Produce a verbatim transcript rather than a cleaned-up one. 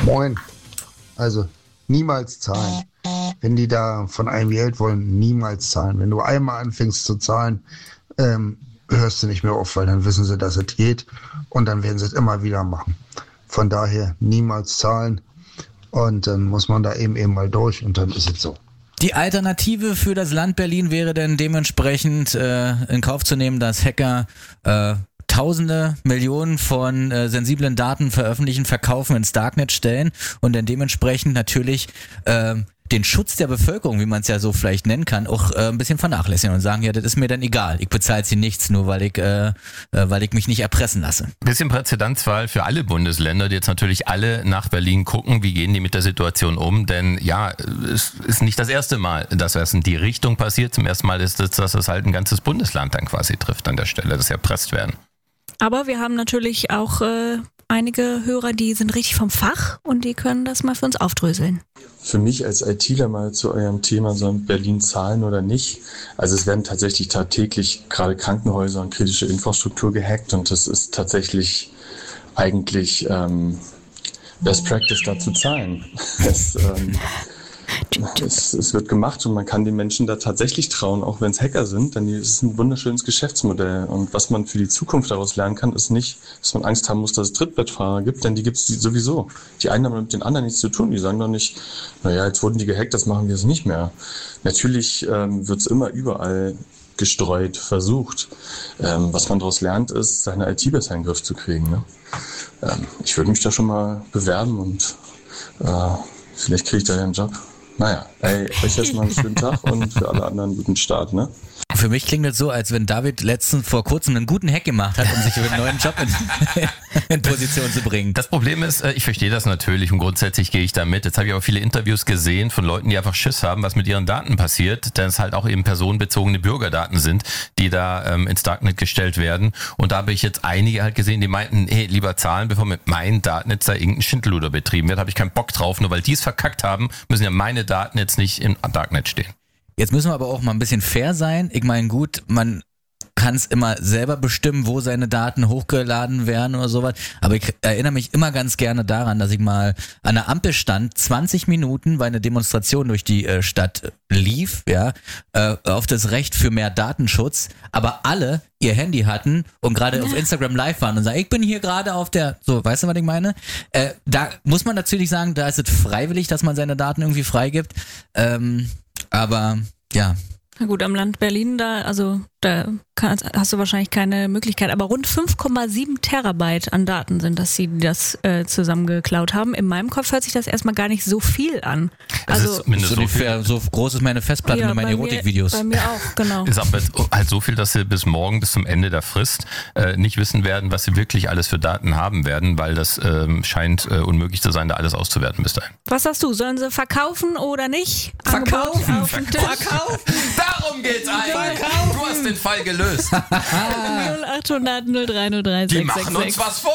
Moin. Also niemals zahlen. Wenn die da von einem Geld wollen, niemals zahlen. Wenn du einmal anfängst zu zahlen, ähm, hörst du nicht mehr auf, weil dann wissen sie, dass es geht und dann werden sie es immer wieder machen. Von daher niemals zahlen und dann muss man da eben eben mal durch und dann ist es so. Die Alternative für das Land Berlin wäre denn dementsprechend äh, in Kauf zu nehmen, dass Hacker äh, Tausende, Millionen von äh, sensiblen Daten veröffentlichen, verkaufen, ins Darknet stellen und dann dementsprechend natürlich äh, den Schutz der Bevölkerung, wie man es ja so vielleicht nennen kann, auch äh, ein bisschen vernachlässigen und sagen, ja, das ist mir dann egal, ich bezahle sie nichts, nur weil ich, äh, äh, weil ich mich nicht erpressen lasse. Bisschen Präzedenzfall für alle Bundesländer, die jetzt natürlich alle nach Berlin gucken, wie gehen die mit der Situation um, denn ja, es ist nicht das erste Mal, dass das in die Richtung passiert. Zum ersten Mal ist es, dass es halt ein ganzes Bundesland dann quasi trifft an der Stelle, dass sie erpresst werden. Aber wir haben natürlich auch äh, einige Hörer, die sind richtig vom Fach und die können das mal für uns aufdröseln. Für mich als ITler mal zu eurem Thema, sollen Berlin zahlen oder nicht? Also es werden tatsächlich tagtäglich gerade Krankenhäuser und kritische Infrastruktur gehackt und das ist tatsächlich eigentlich ähm, Best Practice, da zu zahlen. Es, ähm, Es, es wird gemacht und man kann den Menschen da tatsächlich trauen, auch wenn es Hacker sind, denn es ist ein wunderschönes Geschäftsmodell. Und was man für die Zukunft daraus lernen kann, ist nicht, dass man Angst haben muss, dass es Trittbettfahrer gibt, denn die gibt es sowieso. Die einen haben mit den anderen nichts zu tun, die sagen doch nicht, naja, jetzt wurden die gehackt, das machen wir es nicht mehr. Natürlich ähm, wird es immer überall gestreut, versucht. Ähm, was man daraus lernt, ist, seine I T besser in den Griff zu kriegen. Ne? Ähm, ich würde mich da schon mal bewerben und äh, vielleicht kriege ich da ja einen Job. Naja, ey, euch erstmal einen schönen Tag und für alle anderen einen guten Start, ne? Für mich klingt das so, als wenn David letztens vor kurzem einen guten Hack gemacht hat, um sich für einen neuen Job in, in Position zu bringen. Das Problem ist, ich verstehe das natürlich und grundsätzlich gehe ich da mit. Jetzt habe ich aber viele Interviews gesehen von Leuten, die einfach Schiss haben, was mit ihren Daten passiert, denn es halt auch eben personenbezogene Bürgerdaten sind, die da ähm, ins Darknet gestellt werden. Und da habe ich jetzt einige halt gesehen, die meinten, hey, lieber zahlen, bevor mit meinen Daten jetzt da irgendein Schindluder betrieben wird, habe ich keinen Bock drauf. Nur weil die es verkackt haben, müssen ja meine Daten jetzt nicht im Darknet stehen. Jetzt müssen wir aber auch mal ein bisschen fair sein. Ich meine, gut, man kann es immer selber bestimmen, wo seine Daten hochgeladen werden oder sowas. Aber ich erinnere mich immer ganz gerne daran, dass ich mal an der Ampel stand, zwanzig Minuten, weil eine Demonstration durch die äh, Stadt lief, ja, äh, auf das Recht für mehr Datenschutz, aber alle ihr Handy hatten und gerade ja. auf Instagram live waren und sagen, ich bin hier gerade auf der, so, weißt du, was ich meine? Äh, da muss man natürlich sagen, da ist es freiwillig, dass man seine Daten irgendwie freigibt. Ähm, Aber ja. Na gut, am Land Berlin, da, also da kannst, hast du wahrscheinlich keine Möglichkeit, aber rund fünf Komma sieben Terabyte an Daten sind, dass sie das äh, zusammengeklaut haben. In meinem Kopf hört sich das erstmal gar nicht so viel an. Also so, so, ungefähr, so groß ist meine Festplatte ja, mit meinen Erotikvideos. Bei mir auch, genau. Ist aber halt so viel, dass sie bis morgen, bis zum Ende der Frist äh, nicht wissen werden, was sie wirklich alles für Daten haben werden, weil das ähm, scheint äh, unmöglich zu sein, da alles auszuwerten bis dahin. Was sagst du, sollen sie verkaufen oder nicht? Verkaufen! Angebot auf den Tisch. Verkaufen! Darum geht's eigentlich! Du hast den Fall gelöst! null acht hundert null drei null drei Die sechs machen sechs uns sechs. was vor!